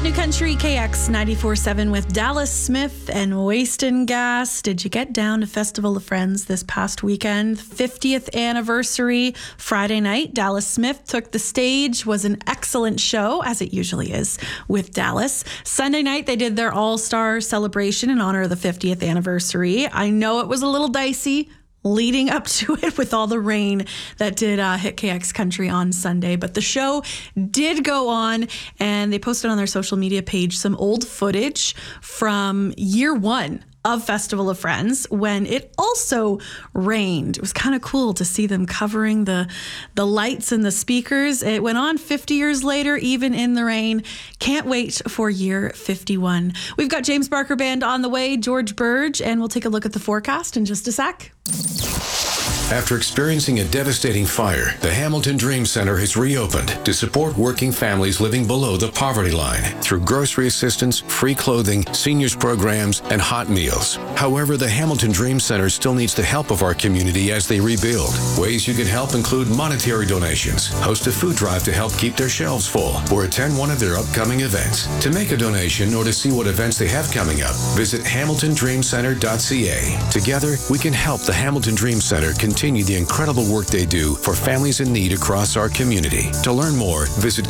New Country KX 94.7 with Dallas Smith and Wastin' Gas. Did you get down to Festival of Friends this past weekend? 50th anniversary Friday night. Dallas Smith took the stage. Was an excellent show, as it usually is with Dallas. Sunday night, they did their all-star celebration in honor of the 50th anniversary. I know it was a little dicey leading up to it with all the rain that did hit KX Country on Sunday. But the show did go on, and they posted on their social media page some old footage from year one of Festival of Friends when it also rained. It was kind of cool to see them covering the lights and the speakers. It went on 50 years later, even in the rain. Can't wait for year 51. We've got James Barker Band on the way, George Burge, and we'll take a look at the forecast in just a sec. After experiencing a devastating fire, the Hamilton Dream Center has reopened to support working families living below the poverty line through grocery assistance, free clothing, seniors programs, and hot meals. However, the Hamilton Dream Center still needs the help of our community as they rebuild. Ways you can help include monetary donations, host a food drive to help keep their shelves full, or attend one of their upcoming events. To make a donation or to see what events they have coming up, visit hamiltondreamcenter.ca. Together, we can help the Hamilton Dream Center continue the incredible work they do for families in need across our community. To learn more, visit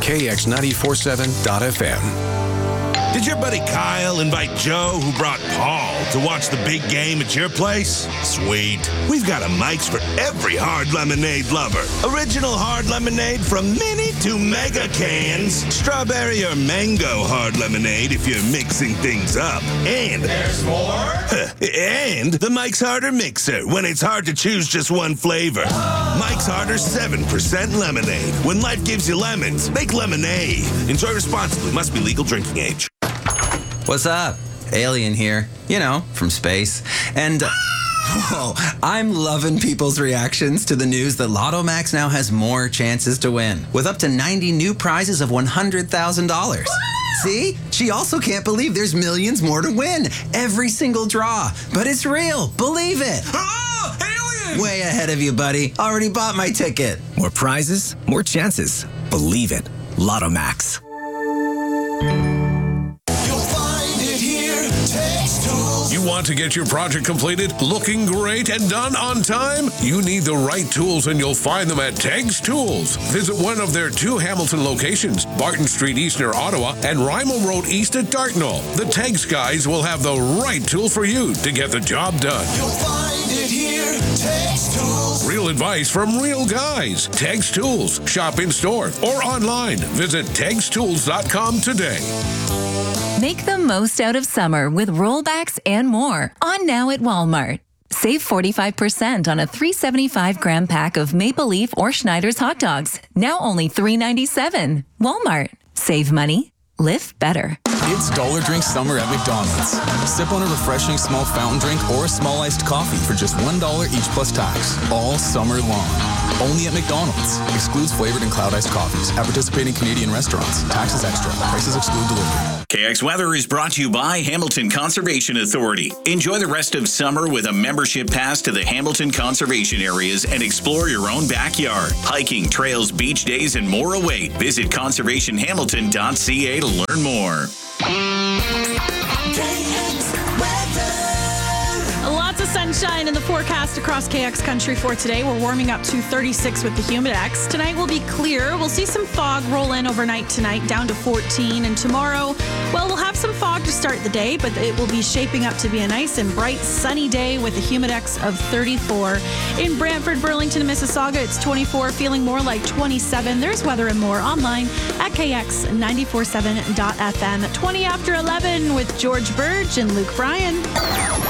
kx947.fm. Did your buddy Kyle invite Joe, who brought Paul, to watch the big game at your place? Sweet. We've got a Mike's for every hard lemonade lover. Original hard lemonade from mini to mega cans. Strawberry or mango hard lemonade if you're mixing things up. And there's more? And the Mike's Harder Mixer when it's hard to choose just one flavor. Mike's Harder 7% lemonade. When life gives you lemons, make lemonade. Enjoy responsibly. Must be legal drinking age. What's up? Alien here, from space. And I'm loving people's reactions to the news that Lotto Max now has more chances to win, with up to 90 new prizes of $100,000. See? She also can't believe there's millions more to win every single draw. But it's real. Believe it. Oh, alien! Way ahead of you, buddy. Already bought my ticket. More prizes, more chances. Believe it. Lotto Max. You want to get your project completed, looking great, and done on time? You need the right tools, and you'll find them at Tegs Tools. Visit one of their two Hamilton locations, Barton Street East near Ottawa and Rymal Road East at Dartnall. The Tegs guys will have the right tool for you to get the job done. You'll find it here, Tegs Tools. Real advice from real guys. Tegs Tools. Shop in store or online. Visit tegstools.com today. Make the most out of summer with rollbacks and more on now at Walmart. Save 45% on a 375-gram pack of Maple Leaf or Schneider's hot dogs. Now only $3.97. Walmart. Save money. Live better. It's Dollar Drink Summer at McDonald's. Sip on a refreshing small fountain drink or a small iced coffee for just $1 each plus tax. All summer long. Only at McDonald's. Excludes flavored and cloud iced coffees. At participating Canadian restaurants. Taxes extra. Prices exclude delivery. KX Weather is brought to you by Hamilton Conservation Authority. Enjoy the rest of summer with a membership pass to the Hamilton Conservation Areas and explore your own backyard. Hiking, trails, beach days, and more await. Visit conservationhamilton.ca to learn more. Lots of sunshine in the forecast across KX Country for today. We're warming up to 36 with the Humidex. Tonight will be clear. We'll see some fog roll in overnight tonight, down to 14. And tomorrow, we'll have some fog to start the day, but it will be shaping up to be a nice and bright sunny day with a Humidex of 34. In Brantford, Burlington, and Mississauga, it's 24, feeling more like 27. There's weather and more online at kx947.fm. 20 after 11 with George Burge and Luke Bryan.